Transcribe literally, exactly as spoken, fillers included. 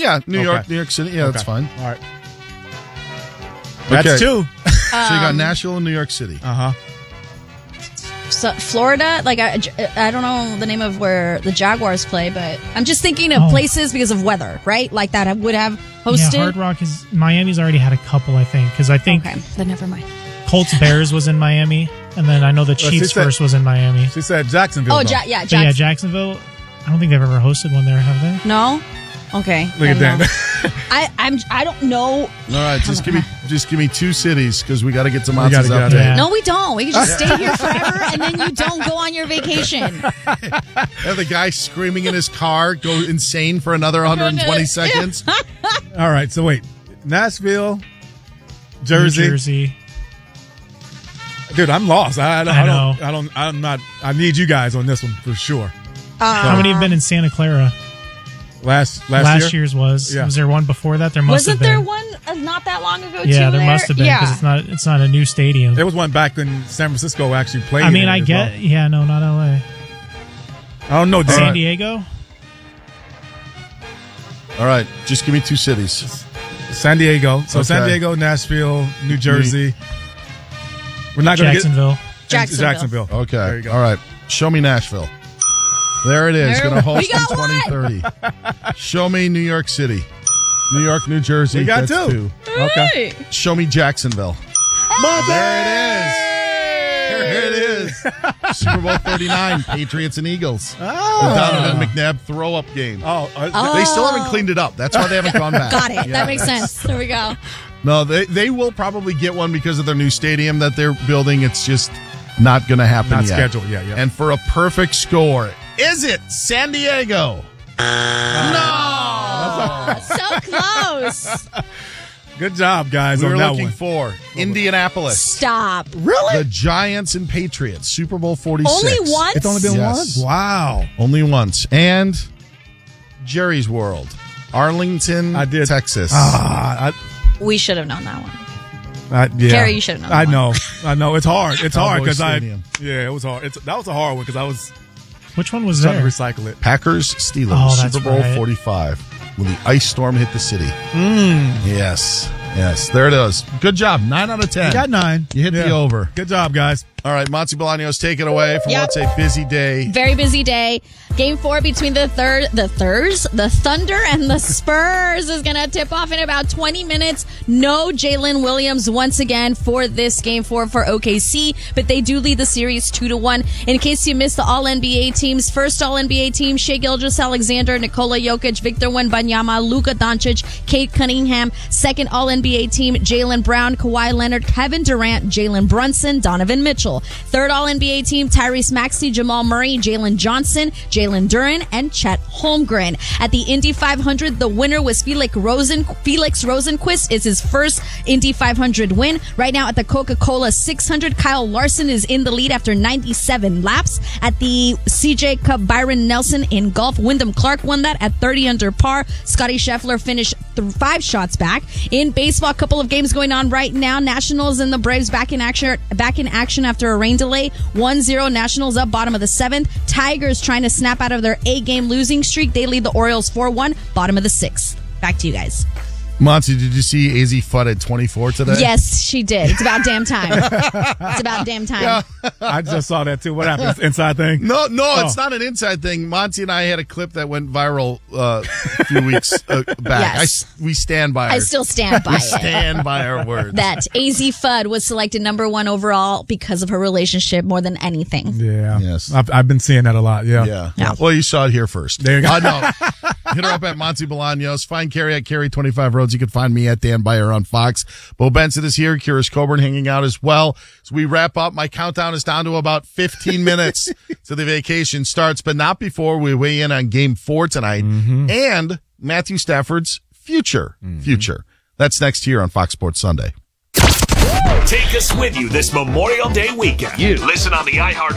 Yeah, New York, Okay. New York City. Yeah, Okay. that's fine. All right. That's Okay. two. So you got Nashville and New York City. Uh huh. So, Florida, like I, I don't know the name of where the Jaguars play, but I'm just thinking of Oh. places because of weather, right? Like that would have hosted. Yeah, Hard Rock is Miami's already had a couple, I think, because I think Okay, then never mind. Colts Bears was in Miami, and then I know the she Chiefs said- first was in Miami. She said Jacksonville. Oh, though. ja- yeah, But yeah, Jackson. Jacksonville. I don't think they've ever hosted one there, have they? No. Okay. Look at then no. that. I, I'm. I don't know. All right, just give me just give me two cities because we got to get to gotta Monty's get out update. of Yeah. No, we don't. We can just stay here forever, and then you don't go on your vacation. Have the guy screaming in his car go insane for another one hundred twenty seconds. All right. So wait, Nashville, Jersey. New Jersey. Dude, I'm lost. I, I, don't, I I know. don't. I don't. I'm not. I need you guys on this one for sure. How many have been in Santa Clara? Last last, Last year. year's was. Yeah. Was there one before that? There must Wasn't have been. there one uh, not that long ago? Yeah, too, there must have been because Yeah. it's not. It's not a new stadium. There was one back when San Francisco actually played. I mean, in it I as get. well. Yeah, no, not L A. I don't know. San Dan. Diego. All right, just give me two cities. San Diego. So Okay. San Diego, Nashville, New Jersey. We're not going to get Jacksonville. Jacksonville. Jacksonville. Okay. There you go. All right. Show me Nashville. There it is. There- Going to host we got in twenty thirty. Show me New York City. New York, New Jersey. We got That's two. two. Okay. Show me Jacksonville. There it is. There it is. Super Bowl thirty-nine, Patriots and Eagles. The Donovan McNabb throw-up game. Oh, uh, Oh. They still haven't cleaned it up. That's why they haven't gone back. Got it. Yeah. That makes sense. There we go. No, they they will probably get one because of their new stadium that they're building. It's just not going to happen Not yet. scheduled yet, yeah. And for a perfect score, is it San Diego? No. So close. good job, guys, We on were that looking one. for Indianapolis. Stop. The Giants and Patriots, Super Bowl forty-six. Only once? It's only been Yes. once? Wow. Only once. And Jerry's World, Arlington, I did. Texas. Ah, We should have known that one. I, I, yeah. Gary, you should've known I that know. I know. It's hard. It's hard Cowboy because I. Stadium. Yeah, it was hard. It's, that was a hard one because I was Which one was trying there? to recycle it. Packers, Steelers, Oh, that's Super Bowl right. forty-five. When the ice storm hit the city. Mm. Yes. Yes. There it is. Good job. Nine out of ten. You got nine. You hit the over. Good job, guys. All right, Monty Bolaños, take it away from Yep. what's a busy day. Very busy day. Game four between the third, the Thurs, the Thunder, and the Spurs is going to tip off in about twenty minutes. No Jalen Williams once again for this game four for O K C, but they do lead the series two to one. In case you missed the All N B A teams, first All N B A team: Shai Gilgeous-Alexander, Nikola Jokic, Victor Wembanyama, Luka Doncic, Kate Cunningham. Second All N B A team: Jaylen Brown, Kawhi Leonard, Kevin Durant, Jalen Brunson, Donovan Mitchell. Third All N B A team: Tyrese Maxey, Jamal Murray, Jalen Johnson, Jalen Duren, and Chet Holmgren. At the Indy five hundred, the winner was Felix Rosen. Felix Rosenquist is his first Indy five hundred win. Right now at the Coca-Cola six hundred, Kyle Larson is in the lead after ninety-seven laps. At the C J Cup, Byron Nelson in golf, Wyndham Clark won that at thirty under par. Scotty Scheffler finished th- five shots back. In baseball, a couple of games going on right now. Nationals and the Braves back in action back in action after a rain delay. one zero Nationals up, bottom of the seventh. Tigers trying to snap out of their eight-game losing streak. They lead the Orioles four one, bottom of the sixth. Back to you guys. Monty, did you see A Z Fudd at twenty-four today? Yes, she did. It's about damn time. It's about damn time. Yeah. I just saw that too. What happened? Inside thing? No, no, Oh. it's not an inside thing. Monty and I had a clip that went viral uh, a few weeks uh, back. Yes. I s we stand by. I our, still stand by we it. stand by our words. That A Z Fudd was selected number one overall because of her relationship more than anything. Yeah. Yes. I've, I've been seeing that a lot. Yeah. Yeah. Yeah. Well, you saw it here first. There you go. I know. Hit her up at Monty Bolaños. Find Carrie at Carrie twenty-five Roads. You can find me at Dan Byer on Fox. Bo Benson is here. Curious Coburn hanging out as well. As we wrap up, my countdown is down to about fifteen minutes to the vacation starts, but not before we weigh in on game four tonight Mm-hmm. and Matthew Stafford's future. Future. That's next here on Fox Sports Sunday. Take us with you this Memorial Day weekend. You. Listen on the iHeart